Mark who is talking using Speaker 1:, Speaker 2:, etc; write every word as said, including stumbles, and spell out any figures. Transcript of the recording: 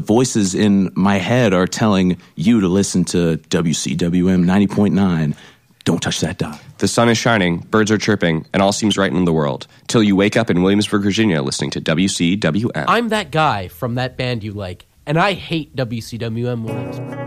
Speaker 1: voices in my head are telling you to listen to W C W M ninety point nine. Don't touch that dial.
Speaker 2: The sun is shining, birds are chirping, and all seems right in the world. Till you wake up in Williamsburg, Virginia, listening to W C W M.
Speaker 3: I'm that guy from that band you like, and I hate W C W M Williamsburg.